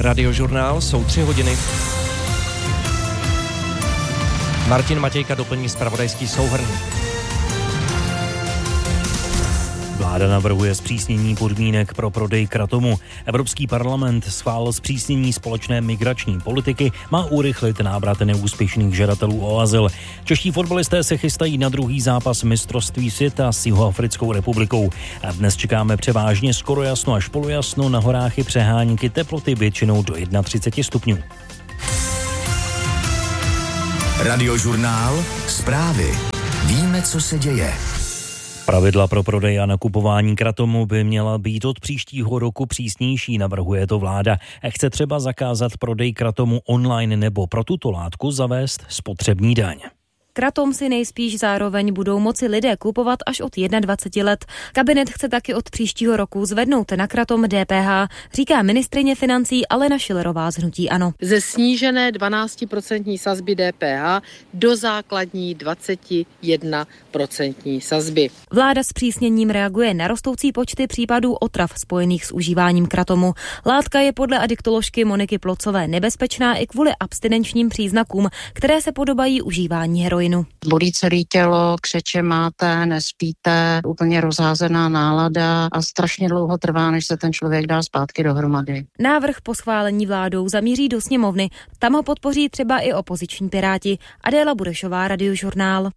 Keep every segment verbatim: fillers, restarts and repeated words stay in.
Radiožurnál, jsou tři hodiny. Martin Matějka doplní zpravodajský souhrn. Vláda navrhuje zpřísnění podmínek pro prodej kratomu. Evropský parlament schválil zpřísnění společné migrační politiky, má urychlit návrat neúspěšných žadatelů o azyl. Čeští fotbalisté se chystají na druhý zápas mistrovství světa s Jihoafrickou republikou. A dnes čekáme převážně skoro jasno až polojasno, na horách i přehánky, teploty většinou do třicet jedna stupňů. Radiožurnál, zprávy. Víme, co se děje. Pravidla pro prodej a nakupování kratomu by měla být od příštího roku přísnější, navrhuje to vláda. Chce třeba zakázat prodej kratomu online nebo pro tuto látku zavést spotřební daň. Kratom si nejspíš zároveň budou moci lidé kupovat až od dvacet jedna let. Kabinet chce taky od příštího roku zvednout na kratom D P H, říká ministryně financí Alena Schillerová z hnutí ANO. Ze snížené dvanáctiprocentní sazby D P H do základní dvacet jedna procentní sazby. Vláda s přísněním reaguje na rostoucí počty případů otrav spojených s užíváním kratomu. Látka je podle adiktoložky Moniky Plocové nebezpečná i kvůli abstinenčním příznakům, které se podobají užívání heroinu. Bolí celé tělo, křeče máte, nespíte, úplně rozházená nálada a strašně dlouho trvá, než se ten člověk dá zpátky dohromady. Návrh po schválení vládou zamíří do sněmovny. Tam ho podpoří třeba i opoziční Piráti. Adéla Burešová, Radiožurnál.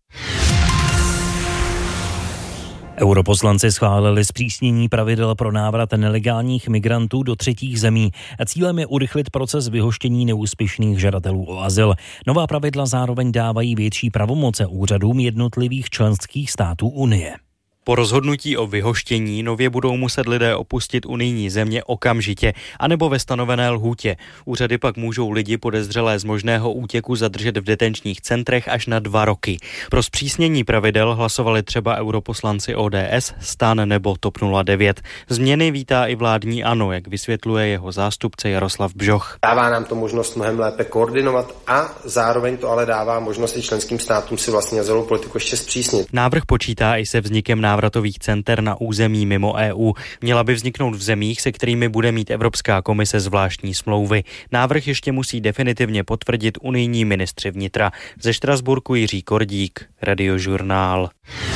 Europoslanci schválili zpřísnění pravidel pro návrat nelegálních migrantů do třetích zemí. Cílem je urychlit proces vyhoštění neúspěšných žadatelů o azyl. Nová pravidla zároveň dávají větší pravomoce úřadům jednotlivých členských států Unie. Po rozhodnutí o vyhoštění nově budou muset lidé opustit unijní země okamžitě, anebo ve stanovené lhůtě. Úřady pak můžou lidi podezřelé z možného útěku zadržet v detenčních centrech až na dva roky. Pro zpřísnění pravidel hlasovali třeba europoslanci O D S, STAN nebo TOP nula devět. Změny vítá i vládní ANO, jak vysvětluje jeho zástupce Jaroslav Bžoch. Dává nám to možnost mnohem lépe koordinovat a zároveň to ale dává možnost i členským státům si vlastně azylovou politiku ještě zpřísnit. Návrh počítá i se vznikem návratových center na území mimo E U. Měla by vzniknout v zemích, se kterými bude mít Evropská komise zvláštní smlouvy. Návrh ještě musí definitivně potvrdit unijní ministři vnitra. Ze Štrasburku Jiří Kordík, Radiožurnál.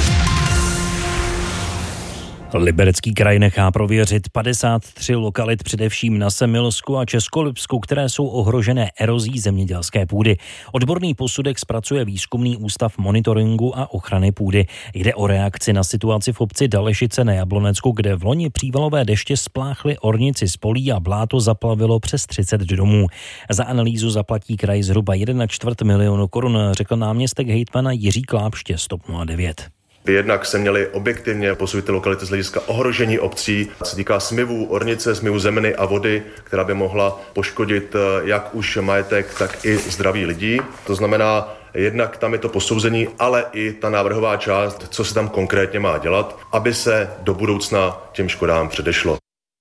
Liberecký kraj nechá prověřit padesát tři lokalit především na Semilsku a Českolipsku, které jsou ohrožené erozí zemědělské půdy. Odborný posudek zpracuje Výzkumný ústav monitoringu a ochrany půdy. Jde o reakci na situaci v obci Dalešice na Jablonecku, kde v loni přívalové deště spláchly ornici z polí a bláto zaplavilo přes třicet domů. Za analýzu zaplatí kraj zhruba jedna čtvrt milionu korun, řekl náměstek hejtmana Jiří Klápště z TOP nula devět. By jednak se měly objektivně posoudit ty lokality z hlediska ohrožení obcí. Se týká smyvů ornice, smyvů zeminy a vody, která by mohla poškodit jak už majetek, tak i zdraví lidí. To znamená, jednak tam je to posouzení, ale i ta návrhová část, co se tam konkrétně má dělat, aby se do budoucna těm škodám předešlo.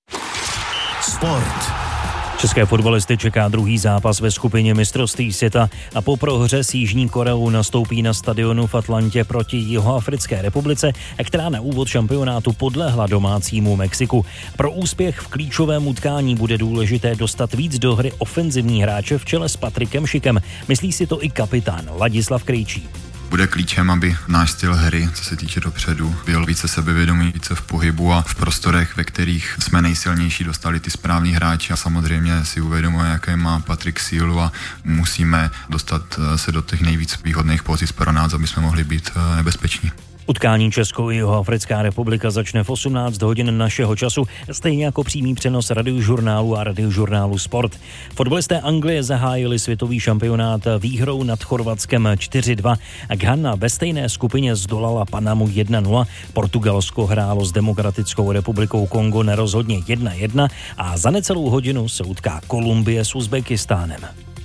Sport. České fotbalisty čeká druhý zápas ve skupině mistrovství světa a po prohře s Jižní Koreou nastoupí na stadionu v Atlantě proti Jihoafrické republice, která na úvod šampionátu podlehla domácímu Mexiku. Pro úspěch v klíčovém utkání bude důležité dostat víc do hry ofenzivní hráče v čele s Patrikem Šikem. Myslí si to i kapitán Ladislav Krejčí. Bude klíčem, aby náš styl hry, co se týče dopředu, byl více sebevědomý, více v pohybu a v prostorech, ve kterých jsme nejsilnější, dostali ty správní hráči a samozřejmě si uvědomuje, jaké má Patrik sílu a musíme dostat se do těch nejvíc výhodných pozic pro nás, aby jsme mohli být nebezpeční. Utkání Česko i Jihoafrická republika začne v osmnáct hodin našeho času, stejně jako přímý přenos Radiožurnálu a Radiožurnálu Sport. Fotbalisté Anglie zahájili světový šampionát výhrou nad Chorvatskem čtyři dva. Ghana ve stejné skupině zdolala Panamu jedna nula, Portugalsko hrálo s Demokratickou republikou Kongo nerozhodně jedna jedna a za necelou hodinu se utká Kolumbie s Uzbekistánem.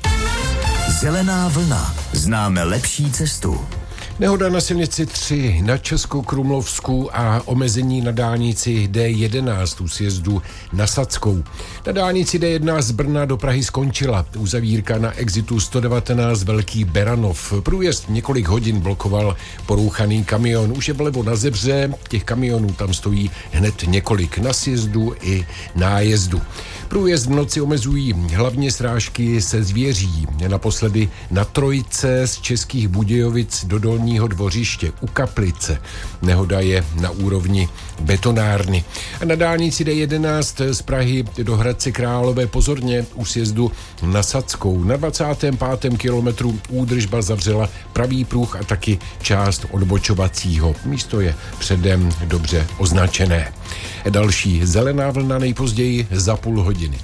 Zelená vlna. Známe lepší cestu. Nehoda na silnici tři na Českokrumlovsku a omezení na dálnici D jedenáct u sjezdu na Sadskou. Na dálnici D jedenáct z Brna do Prahy skončila. Uzavírka na exitu sto devatenáct Velký Beranov. Průjezd několik hodin blokoval porouchaný kamion. Už je vlevo na Zebře, těch kamionů tam stojí hned několik na sjezdu i nájezdu. Průjezd v noci omezují hlavně srážky se zvěří. Naposledy na trojce z Českých Budějovic do Dolního Dvořiště u Kaplice. Nehoda je na úrovni betonárny. A na dálnici D jedenáct z Prahy do Hradce Králové pozorně u sjezdu na Sadskou. Na dvacátém pátém kilometru údržba zavřela pravý pruh a taky část odbočovacího. Místo je předem dobře označené. Další zelená vlna nejpozději za půl hodiny.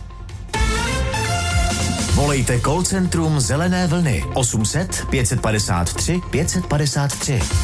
Volejte call centrum Zelené vlny osm set pět set padesát tři pět set padesát tři.